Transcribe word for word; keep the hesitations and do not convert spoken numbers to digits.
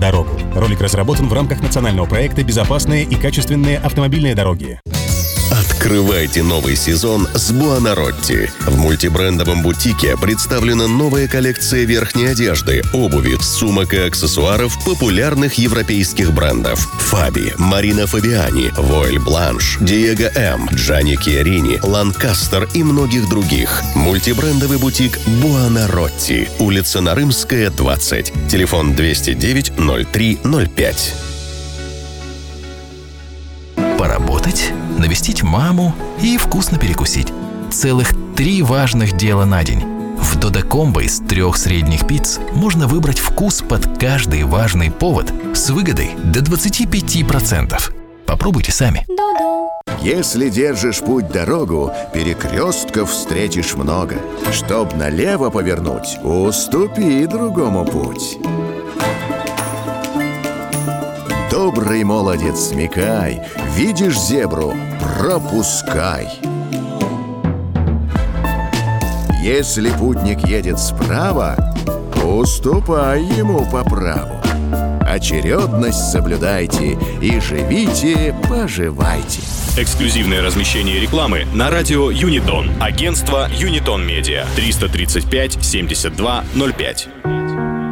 дорогу». Ролик разработан в рамках национального проекта «Безопасные и качественные автомобильные дороги». Открывайте новый сезон с Буонаротти. В мультибрендовом бутике представлена новая коллекция верхней одежды, обуви, сумок и аксессуаров популярных европейских брендов: Фаби, Марина Фабиани, Войль Бланш, Диего М, Джанни Chiarini, Ланкастер и многих других. Мультибрендовый бутик Буонаротти. Улица Нарымская, двадцать. Телефон двести девять ноль три ноль пять. Поработать, навестить маму и вкусно перекусить. Целых три важных дела на день. В Додо-комбо из трех средних пиц можно выбрать вкус под каждый важный повод с выгодой до двадцать пять процентов. Попробуйте сами. Если держишь путь-дорогу, перекрестков встретишь много. Чтоб налево повернуть, уступи другому путь. Добрый молодец, смекай, видишь зебру — пропускай. Если путник едет справа, уступай ему по праву. Очередность соблюдайте и живите, поживайте. Эксклюзивное размещение рекламы на радио Юнитон. Агентство Юнитон Медиа. триста тридцать пять семьдесят два ноль пять.